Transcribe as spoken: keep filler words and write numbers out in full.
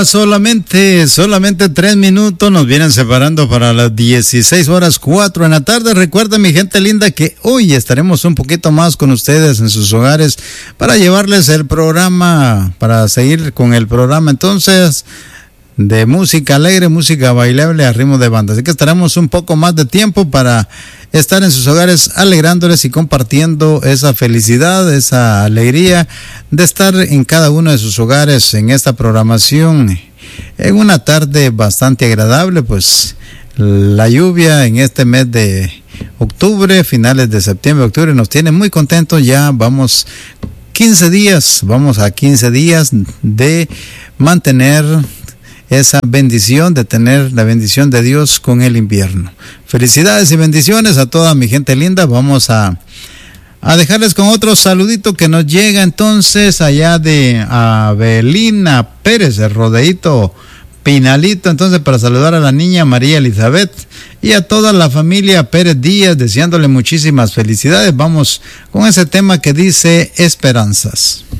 Solamente, solamente tres minutos nos vienen separando para las dieciséis horas cuatro en la tarde. Recuerden, mi gente linda, que hoy estaremos un poquito más con ustedes en sus hogares para llevarles el programa, para seguir con el programa entonces de música alegre, música bailable a ritmo de banda. Así que estaremos un poco más de tiempo para estar en sus hogares alegrándoles y compartiendo esa felicidad, esa alegría de estar en cada uno de sus hogares en esta programación en una tarde bastante agradable. Pues la lluvia en este mes de octubre, finales de septiembre, octubre, nos tiene muy contentos. Ya vamos quince días, vamos a quince días de mantener esa bendición, de tener la bendición de Dios con el invierno. Felicidades y bendiciones a toda mi gente linda. Vamos a, a dejarles con otro saludito que nos llega entonces allá de Abelina Pérez, el Rodeito Pinalito, entonces para saludar a la niña María Elizabeth y a toda la familia Pérez Díaz, deseándole muchísimas felicidades. Vamos con ese tema que dice Esperanzas.